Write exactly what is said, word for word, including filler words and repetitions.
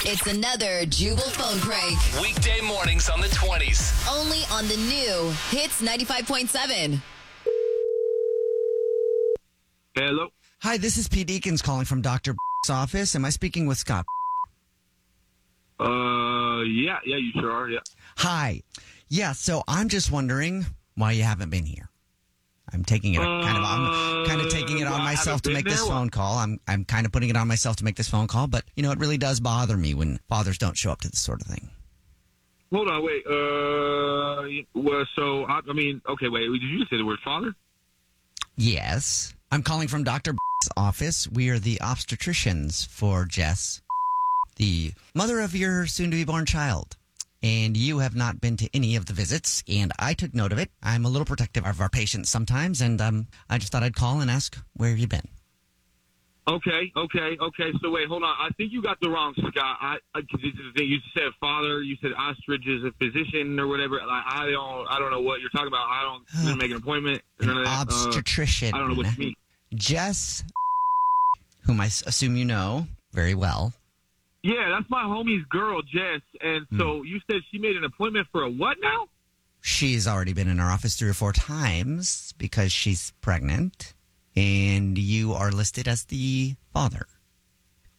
It's another Jubal phone prank. Weekday mornings on the twenties. Only on the new Hits ninety-five point seven. Hello. Hi, this is Pete Deakins calling from Doctor office. Am I speaking with Scott? Uh, yeah, yeah, you sure are, yeah. Hi. Yeah, so I'm just wondering why you haven't been here. I'm taking it Uh, kind of I'm kind of taking it well, on I myself to haven't make been this there. phone call. I'm I'm kind of putting it on myself to make this phone call, but you know, it really does bother me when fathers don't show up to this sort of thing. Hold on, wait. Uh, well, so, I, I mean, okay, wait. Did you just say the word father? Yes. I'm calling from Doctor office. We are the obstetricians for Jess, the mother of your soon-to-be-born child. And you have not been to any of the visits, and I took note of it. I'm a little protective of our patients sometimes, and um, I just thought I'd call and ask, where have you been? Okay, okay, okay. So, wait, hold on. I think you got the wrong Scott. I, I cause this is the thing. You said father. You said ostrich is a physician or whatever. Like, I don't I don't know what you're talking about. I don't didn't make an appointment. An None of that. obstetrician. Uh, I don't know what you mean. Jess, whom I s- assume you know very well. Yeah, that's my homie's girl, Jess. And so you said she made an appointment for a what now? She's already been in our office three or four times because she's pregnant, and you are listed as the father.